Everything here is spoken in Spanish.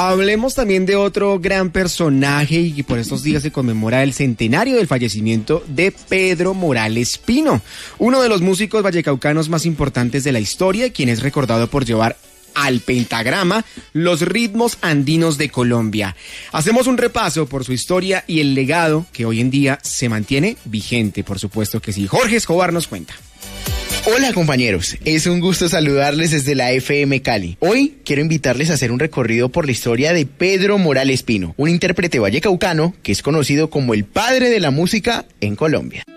Hablemos también de otro gran personaje y por estos días se conmemora el centenario del fallecimiento de Pedro Morales Pino, uno de los músicos vallecaucanos más importantes de la historia, quien es recordado por llevar al pentagrama los ritmos andinos de Colombia. Hacemos un repaso por su historia y el legado que hoy en día se mantiene vigente, por supuesto que sí. Jorge Escobar nos cuenta. Hola compañeros, es un gusto saludarles desde la FM Cali. Hoy quiero invitarles a hacer un recorrido por la historia de Pedro Morales Pino, un intérprete vallecaucano que es conocido como el padre de la música en Colombia.